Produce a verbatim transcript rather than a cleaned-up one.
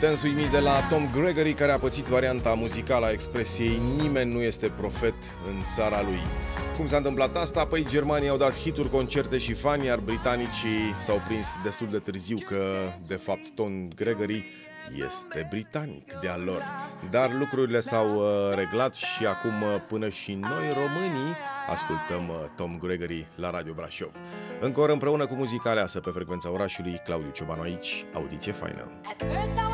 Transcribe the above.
Dance With Me de la Tom Gregory, care a pățit varianta muzicală a expresiei "nimeni nu este profet în țara lui". Cum s-a întâmplat asta? Păi germanii au dat hituri, concerte și fani, iar britanicii s-au prins destul de târziu că, de fapt, Tom Gregory este britanic de-a lor. Dar lucrurile s-au uh, reglat și acum uh, până și noi românii ascultăm uh, Tom Gregory la Radio Brașov. Încă o oră împreună cu muzica aleasă pe frecvența orașului. Claudiu Ciobanu aici, audiție faină.